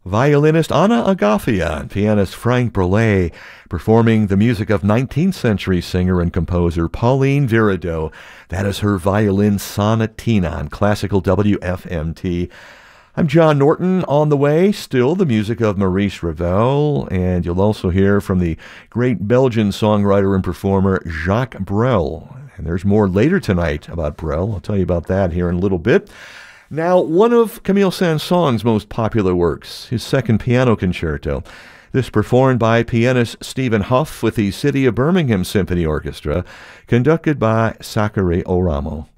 Violinist Anna Agafia and pianist Frank Burlet performing the music of 19th century singer and composer Pauline Viardot. That is her violin sonatina on classical WFMT. I'm John Norton. On the way, still the music of Maurice Ravel, and you'll also hear from the great Belgian songwriter and performer Jacques Brel. And there's more later tonight about Brel. I'll tell you about that here in a little bit. Now, one of Camille Saint-Saëns's most popular works, his second piano concerto, this performed by pianist Stephen Hough with the City of Birmingham Symphony Orchestra, conducted by Sakari Oramo.